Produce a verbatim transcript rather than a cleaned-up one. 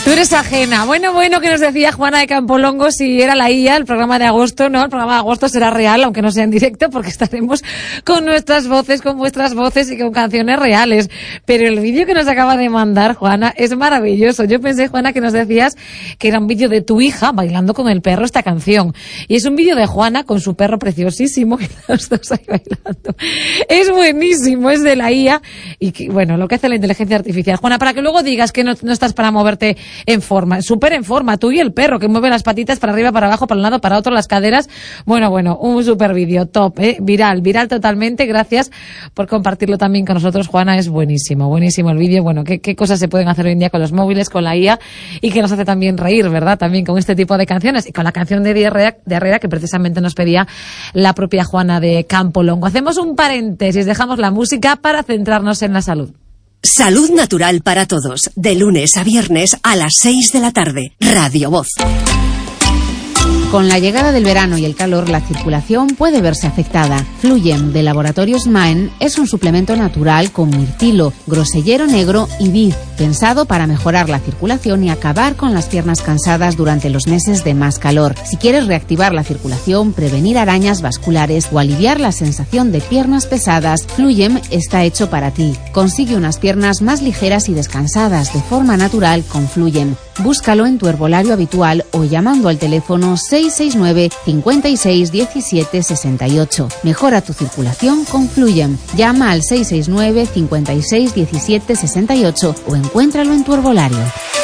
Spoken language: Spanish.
Tú eres ajena. Bueno, bueno, que nos decía Juana de Campolongo si era la I A, el programa de agosto. No, el programa de agosto será real, aunque no sea en directo, porque estaremos con nuestras voces, con vuestras voces y con canciones reales. Pero el vídeo que nos acaba de mandar Juana es maravilloso. Yo pensé, Juana, que nos decías que era un vídeo de tu hija bailando con el perro esta canción. Y es un vídeo de Juana con su perro preciosísimo, que los dos ahí bailando. Es buenísimo, es de la I A. Y que, bueno, lo que hace la inteligencia artificial. Juana, para que luego digas que no, no estás para moverte en forma, súper en forma, tú y el perro que mueve las patitas para arriba, para abajo, para un lado, para otro, las caderas. Bueno, bueno, un súper vídeo, top, ¿eh? Viral, viral totalmente. Gracias por compartirlo también con nosotros, Juana. Es buenísimo, buenísimo el vídeo. Bueno, qué, qué cosas se pueden hacer hoy en día con los móviles, con la I A, y que nos hace también reír, ¿verdad? También con este tipo de canciones y con la canción de Diarrea, de Herrera, que precisamente nos pedía la propia Juana de Campolongo. Hacemos un paréntesis, dejamos la música para centrarnos en la salud. Salud natural para todos, de lunes a viernes a las seis de la tarde. Radio Voz. Con la llegada del verano y el calor, la circulación puede verse afectada. Fluyem, de Laboratorios Maen, es un suplemento natural con mirtilo, grosellero negro y vid, pensado para mejorar la circulación y acabar con las piernas cansadas durante los meses de más calor. Si quieres reactivar la circulación, prevenir arañas vasculares o aliviar la sensación de piernas pesadas, Fluyem está hecho para ti. Consigue unas piernas más ligeras y descansadas de forma natural con Fluyem. Búscalo en tu herbolario habitual o llamando al teléfono seis seis nueve, cinco seis, uno siete, seis ocho. Mejora tu circulación con Fluyem. Llama al seis seis nueve, cinco seis, uno siete, seis ocho o encuéntralo en tu herbolario.